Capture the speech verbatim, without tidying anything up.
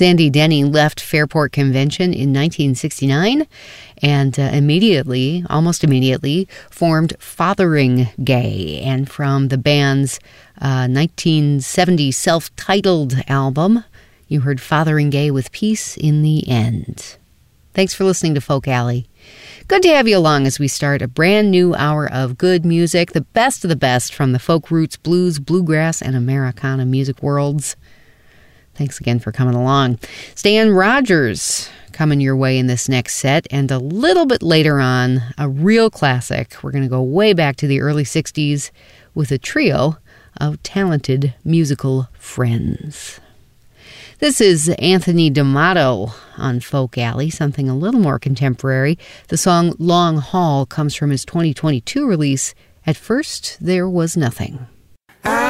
Sandy Denny left Fairport Convention in nineteen sixty-nine and uh, immediately, almost immediately, formed Fathering Gay. And from the band's uh, nineteen seventy self-titled album, you heard Fathering Gay with Peace in the End. Thanks for listening to Folk Alley. Good to have you along as we start a brand new hour of good music, the best of the best from the folk roots, blues, bluegrass, and Americana music worlds. Thanks again for coming along. Stan Rogers coming your way in this next set, and a little bit later on, a real classic. We're going to go way back to the early sixties with a trio of talented musical friends. This is Anthony D'Amato on Folk Alley, something a little more contemporary. The song Long Haul comes from his twenty twenty-two release, At First There Was Nothing.